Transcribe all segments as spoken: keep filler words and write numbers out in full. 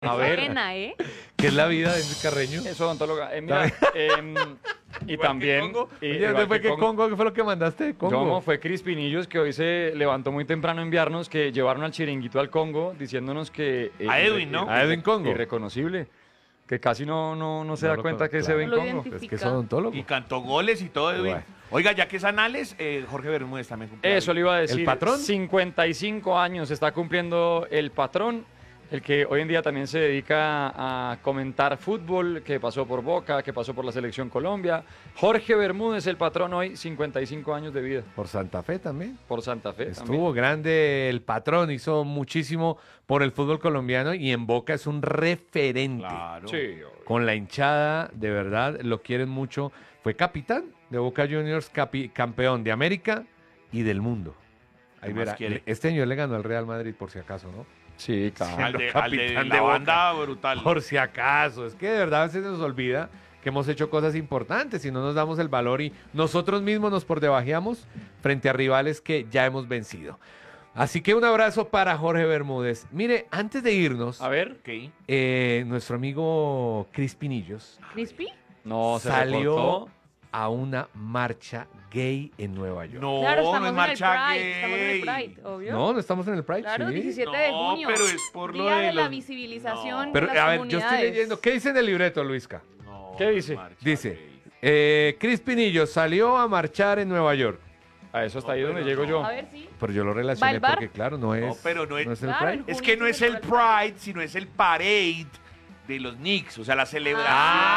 A ver, Pena, ¿eh? ¿Qué es la vida de ese Carreño? es odontóloga. Eh, mira, em, y también... y- Oye, igual ¿dónde fue que que Congo. Congo? ¿Qué fue lo que mandaste de Congo? ¿Cómo? Fue Crispinillos, que hoy se levantó muy temprano a enviarnos, que llevaron al chiringuito al Congo, diciéndonos que... eh, A Edwin, irre- ¿no? A Edwin Congo. Irreconocible. Que casi no, no, no se No da lo cuenta con- que es claro. Edwin Lo Congo. identifica. Es que es odontólogo. Y cantó goles y todo, Edwin. Bueno. Oiga, ya que es anales, eh, Jorge Bermúdez también cumple. Eso le iba a decir. ¿El patrón? cincuenta y cinco años está cumpliendo el patrón, el que hoy en día también se dedica a comentar fútbol, que pasó por Boca, que pasó por la Selección Colombia. Jorge Bermúdez, el patrón hoy, cincuenta y cinco años de vida Por Santa Fe también. por Santa Fe. Estuvo también. grande el patrón, hizo muchísimo por el fútbol colombiano y en Boca es un referente. Claro. Sí. Con la hinchada, de verdad, lo quieren mucho. Fue capitán de Boca Juniors, capi- campeón de América y del mundo. Ahí ¿Qué más verá. quiere? Este año le ganó al Real Madrid, por si acaso, ¿no? Sí, claro. Al de, Siendo al de capitán la de Boca. banda brutal. Por si acaso. Es que de verdad a veces nos olvida que hemos hecho cosas importantes y no nos damos el valor y nosotros mismos nos por debajeamos frente a rivales que ya hemos vencido. Así que un abrazo para Jorge Bermúdez. Mire, antes de irnos, A ver. Ok. eh, nuestro amigo Crispinillos ¿Crispy? No, se salió reportó. a una marcha gay en Nueva York. No, Claro, estamos no es en el marcha Pride. gay. Estamos en el Pride, obvio. No, no estamos en el Pride. Claro, sí. diecisiete de No, junio. pero es por lo Día de de la los- visibilización No. Pero de las a ver, yo estoy comunidades. leyendo. ¿Qué dice en el libreto, Luisca? No, ¿Qué dice? marcha Dice, gay. eh, Crispinillos salió a marchar en Nueva York. A eso está No, ahí donde pero llego no. yo. A ver, sí. Pero yo lo ¿Va relacioné el bar? porque, claro, no es, No, pero no es- el Claro, Pride. el Es junio que no se es el celebra Pride, sino es el parade de los Knicks, o sea, la celebración.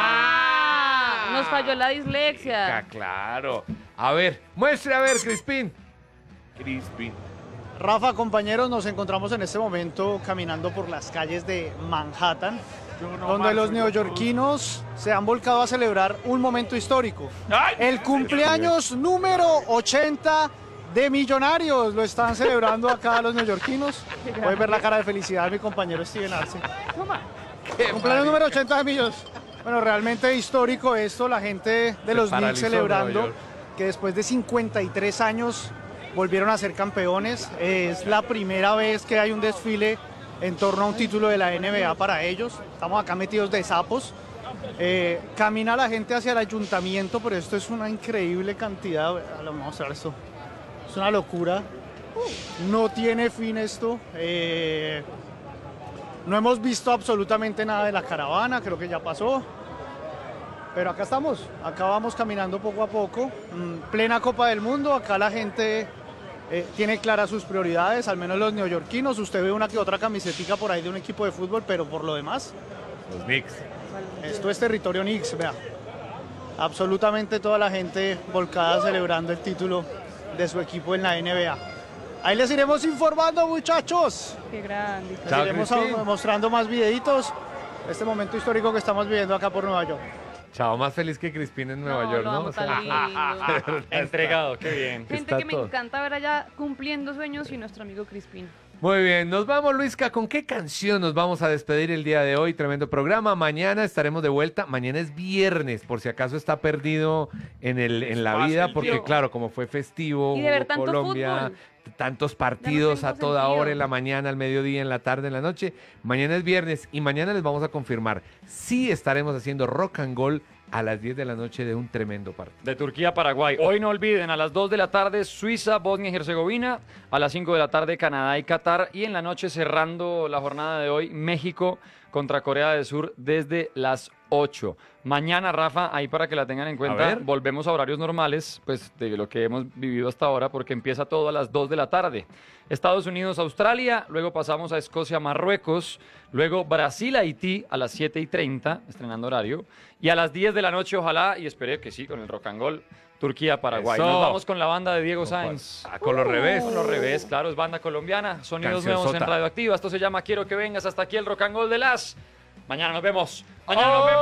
Ah, nos falló la Ah, dislexia. claro. A ver, muestre a ver, Crispín. Crispin. Rafa, compañeros, nos encontramos en este momento caminando por las calles de Manhattan, donde los neoyorquinos se han volcado a celebrar un momento histórico. ¡Ay! El cumpleaños número ochenta de Millonarios. Lo están celebrando acá los neoyorquinos. Pueden ver la cara de felicidad de mi compañero Steven Arce. Toma. Cumpleaños número ochenta de Millos. Bueno, realmente histórico esto, la gente de Se los Knicks paralizó celebrando Nueva York. que después de cincuenta y tres años volvieron a ser campeones. Es la primera vez que hay un desfile en torno a un título de la N B A para ellos. Estamos acá metidos de sapos. Eh, camina la gente hacia el ayuntamiento, pero esto es una increíble cantidad. Vamos a mostrar esto. Es una locura. No tiene fin esto. Eh, no hemos visto absolutamente nada de la caravana, creo que ya pasó. Pero acá estamos, acá vamos caminando poco a poco. Mm, plena Copa del Mundo, acá la gente eh, tiene claras sus prioridades, al menos los neoyorquinos. Usted ve una que otra camisetica por ahí de un equipo de fútbol, pero por lo demás, Los Knicks. esto es territorio Knicks, vea. Absolutamente toda la gente volcada celebrando el título de su equipo en la N B A. Ahí les iremos informando, muchachos. Qué grande. Les Chao, iremos Crispín. a- mostrando más videitos. Este momento histórico que estamos viviendo acá por Nueva York. Chao, más feliz que Crispín en Nueva No, York, lo ¿no? amo O sea, tan lindo. Entregado, qué bien. Gente Está que me todo. encanta ver allá cumpliendo sueños y nuestro amigo Crispín. Muy bien, nos vamos, Luisca. ¿Con qué canción nos vamos a despedir el día de hoy? Tremendo programa. Mañana estaremos de vuelta. Mañana es viernes, por si acaso está perdido en, el, en la Espacio, vida, el porque tiempo. claro, como fue festivo, Y de ver hubo tanto Colombia, fútbol. tantos partidos tengo a toda sentido. hora, en la mañana, al mediodía, en la tarde, en la noche. Mañana es viernes y mañana les vamos a confirmar si estaremos haciendo rock and roll a las diez de la noche de un tremendo partido. De Turquía a Paraguay. Hoy no olviden, a las dos de la tarde Suiza, Bosnia y Herzegovina, a las cinco de la tarde Canadá y Qatar, y en la noche cerrando la jornada de hoy México contra Corea del Sur desde las ocho. Mañana, Rafa, ahí para que la tengan en cuenta, ver. volvemos a horarios normales, pues de lo que hemos vivido hasta ahora, porque empieza todo a las dos de la tarde. Estados Unidos, Australia, luego pasamos a Escocia, Marruecos, luego Brasil, Haití a las siete y treinta, estrenando horario, y a las diez de la noche, ojalá, y esperé que sí, con el rock and roll, Turquía, Paraguay. Eso. Nos vamos con la banda de Diego Sáenz. Ah, con los revés. Con los revés, claro, es banda colombiana, sonidos nuevos en Cancionzota. Radioactiva, esto se llama Quiero que vengas, hasta aquí el rock and roll de las... Mañana nos vemos, mañana nos vemos.